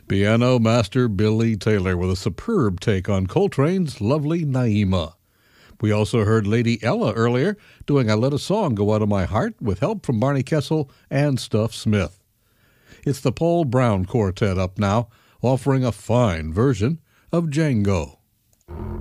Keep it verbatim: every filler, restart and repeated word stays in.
Piano master Billy Taylor with a superb take on Coltrane's Lovely Naima. We also heard Lady Ella earlier doing I Let a Song Go Out of My Heart with help from Barney Kessel and Stuff Smith. It's the Paul Brown Quartet up now, offering a fine version of Django.